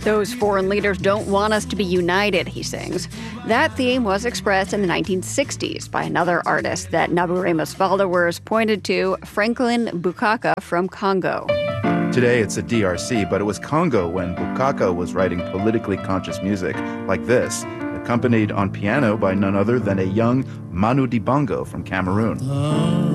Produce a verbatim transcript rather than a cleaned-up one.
Those foreign leaders don't want us to be united, he sings. That theme was expressed in the nineteen sixties by another artist that Naburemo's followers pointed to, Franklin Bukaka from Congo. Today it's the D R C, but it was Congo when Bukaka was writing politically conscious music like this, accompanied on piano by none other than a young Manu Dibango from Cameroon.